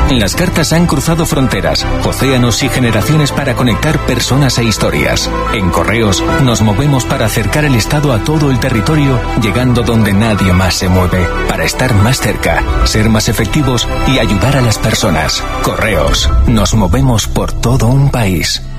Las cartas han cruzado fronteras, océanos y generaciones para conectar personas e historias. En Correos nos movemos para acercar el Estado a todo el territorio, llegando donde nadie más se mueve, para estar más cerca, ser más efectivos y ayudar a las personas. Correos, nos movemos por todo un país.